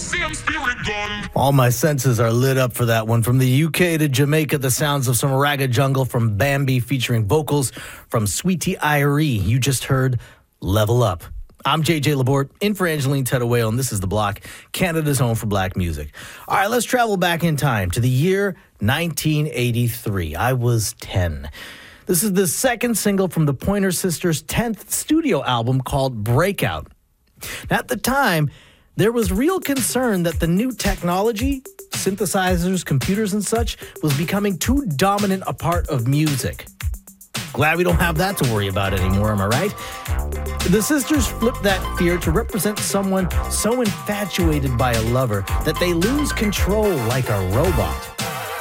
same spirit gun. All my senses are lit up for that one. From the UK to Jamaica, the sounds of some Ragga Jungle from Bambi featuring vocals from Sweetie Irie. You just heard Level Up. I'm JJ Laborde, in for Angeline Tettaway, and this is The Block, Canada's home for black music. All right, let's travel back in time to the year 1983. I was 10. This is the second single from the Pointer Sisters' 10th studio album called Breakout. Now, at the time, there was real concern that the new technology, synthesizers, computers and such, was becoming too dominant a part of music. Glad we don't have that to worry about anymore, am I right? The sisters flipped that fear to represent someone so infatuated by a lover that they lose control like a robot.